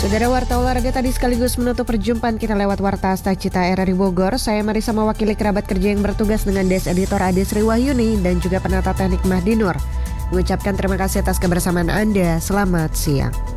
Saudara Warta Olahraga tadi sekaligus menutup perjumpaan kita lewat Warta Asta Cita RRI Bogor. Saya Marisa mewakili kerabat kerja yang bertugas dengan Des Editor Ade Sri Wahyuni dan juga penata teknik Mahdi Nur. Mengucapkan terima kasih atas kebersamaan Anda. Selamat siang.